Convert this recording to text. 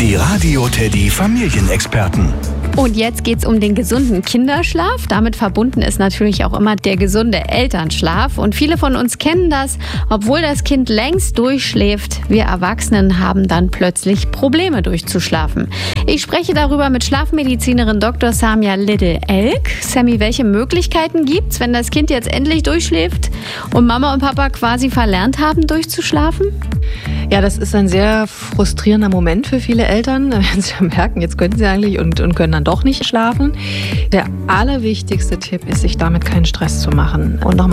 Die Radio Teddy Familienexperten. Und jetzt geht's um den gesunden Kinderschlaf. Damit verbunden ist natürlich auch immer der gesunde Elternschlaf. Und viele von uns kennen das, obwohl das Kind längst durchschläft. Wir Erwachsenen haben dann plötzlich Probleme durchzuschlafen. Ich spreche darüber mit Schlafmedizinerin Dr. Samia Liddle-Elk. Sammy, welche Möglichkeiten gibt's, wenn das Kind jetzt endlich durchschläft und Mama und Papa quasi verlernt haben, durchzuschlafen? Ja, das ist ein sehr frustrierender Moment für viele Eltern, wenn sie merken, jetzt können sie eigentlich und können dann doch nicht schlafen. Der allerwichtigste Tipp ist, sich damit keinen Stress zu machen und nochmal